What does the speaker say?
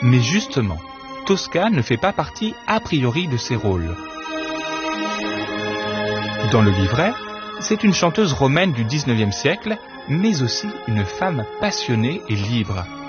Mais justement, Tosca ne fait pas partie a priori de ces rôles. Dans le livret, c'est une chanteuse romaine du XIXe siècle, mais aussi une femme passionnée et libre.